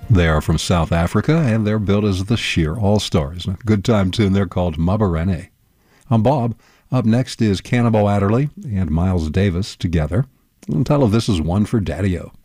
They are from South Africa, and they're billed as the Sheer All-Stars. A good time tune. They're called Mabarene. I'm Bob. Up next is Cannibal Adderley and Miles Davis together. The title of this is One for Daddy-O.